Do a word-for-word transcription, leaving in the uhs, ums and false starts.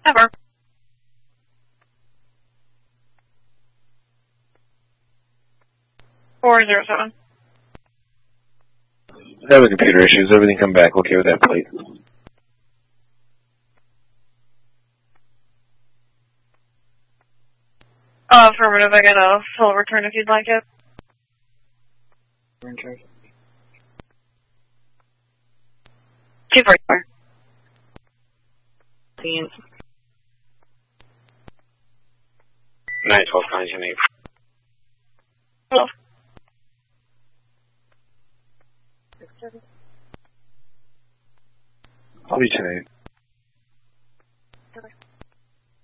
Ever. four zero seven. Having computer issues. Everything come back okay with that plate? Uh, affirmative. I got a full return if you'd like it. two forty-four. nine twelve, nine eight. Hello. I'll be ten eight.